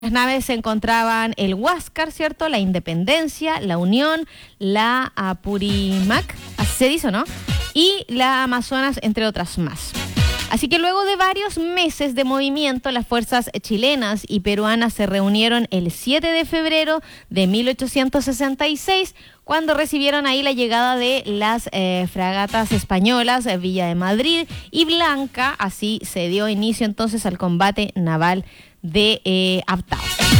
Las naves se encontraban el Huáscar, ¿cierto? La Independencia, la Unión, la Apurímac, así se dice, ¿no? Y la Amazonas, entre otras más. Así que luego de varios meses de movimiento, las fuerzas chilenas y peruanas se reunieron el 7 de febrero de 1866, cuando recibieron ahí la llegada de las fragatas españolas Villa de Madrid y Blanca. Así se dio inicio entonces al combate naval de Abtao.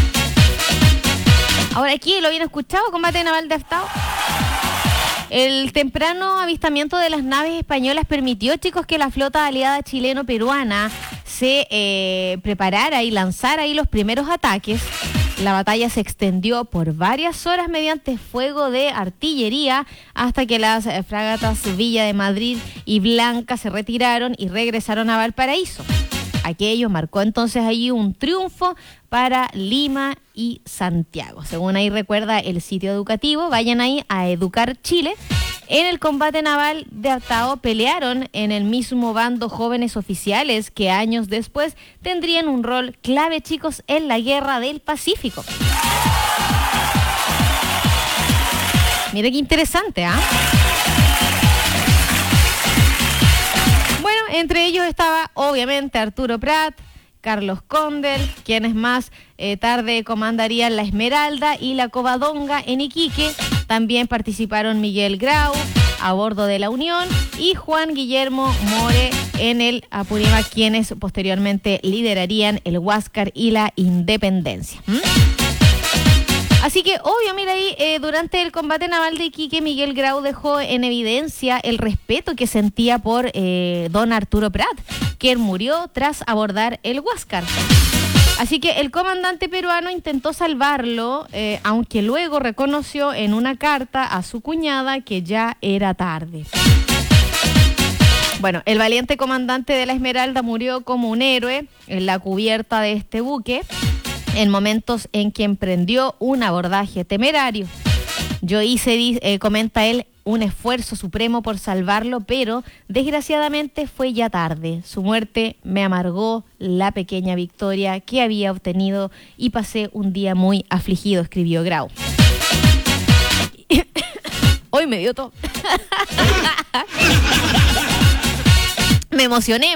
Ahora aquí, ¿lo habían escuchado? Combate naval de Abtao. El temprano avistamiento de las naves españolas permitió, chicos, que la flota aliada chileno-peruana se preparara y lanzara ahí los primeros ataques. La batalla se extendió por varias horas mediante fuego de artillería hasta que las fragatas Villa de Madrid y Blanca se retiraron y regresaron a Valparaíso. Aquello marcó entonces allí un triunfo para Lima y Santiago. Según ahí recuerda el sitio educativo, vayan ahí a Educar Chile. En el combate naval de Abtao pelearon en el mismo bando jóvenes oficiales que años después tendrían un rol clave, chicos, en la Guerra del Pacífico. Mira qué interesante, ¿ah? Entre ellos estaba, obviamente, Arturo Prat, Carlos Condel, quienes más tarde comandarían la Esmeralda y la Covadonga en Iquique. También participaron Miguel Grau a bordo de la Unión y Juan Guillermo More en el Apurímac, quienes posteriormente liderarían el Huáscar y la Independencia. Así que, obvio, mira ahí, durante el combate naval de Iquique, Miguel Grau dejó en evidencia el respeto que sentía por don Arturo Prat, quien murió tras abordar el Huáscar. Así que el comandante peruano intentó salvarlo, aunque luego reconoció en una carta a su cuñada que ya era tarde. Bueno, el valiente comandante de la Esmeralda murió como un héroe en la cubierta de este buque, en momentos en que emprendió un abordaje temerario. Yo hice, comenta él, un esfuerzo supremo por salvarlo, pero desgraciadamente fue ya tarde. Su muerte me amargó la pequeña victoria que había obtenido y pasé un día muy afligido, escribió Grau. Hoy me dio todo. Me emocioné.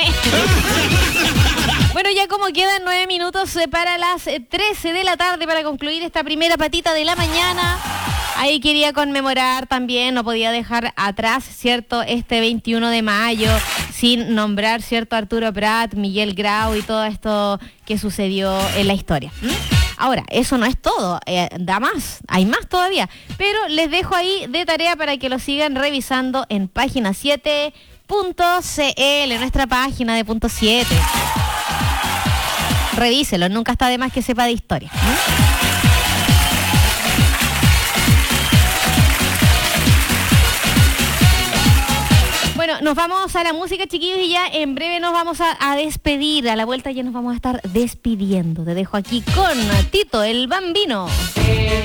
Bueno, ya como quedan 9 minutos para las 13 de la tarde para concluir esta primera patita de la mañana. Ahí quería conmemorar también, no podía dejar atrás, ¿cierto?, este 21 de mayo sin nombrar, ¿cierto?, Arturo Prat, Miguel Grau y todo esto que sucedió en la historia. Ahora, eso no es todo, da más, hay más todavía, pero les dejo ahí de tarea para que lo sigan revisando en página 7.cl, nuestra página de punto 7. Revíselo, nunca está de más que sepa de historia. Bueno, nos vamos a la música, chiquillos, y ya en breve nos vamos a despedir. A la vuelta ya nos vamos a estar despidiendo. Te dejo aquí con Tito el Bambino.